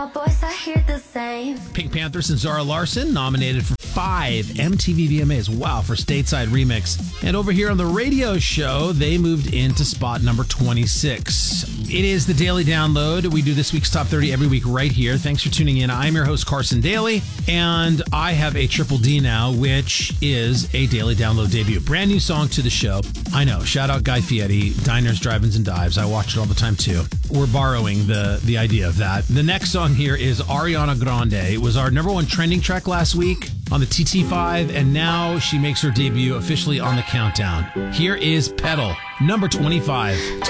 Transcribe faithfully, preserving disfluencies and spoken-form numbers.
Boys, I hear the same. Pink Panthers and Zara Larsson nominated for five M T V V M As. Wow, for Stateside Remix. And over here on the radio show, they moved into spot number twenty-six. It is the Daily Download. We do this week's Top thirty every week right here. Thanks for tuning in. I'm your host, Carson Daly, and I have a Triple D now, which is a Daily Download debut. Brand new song to the show. I know. Shout out Guy Fieri, Diners, Drive-Ins, and Dives. I watch it all the time, too. We're borrowing the, the idea of that. The next song here is Ariana Grande. It was our number one trending track last week on the T T five, and now she makes her debut officially on the countdown. Here is Pedal, number twenty-five.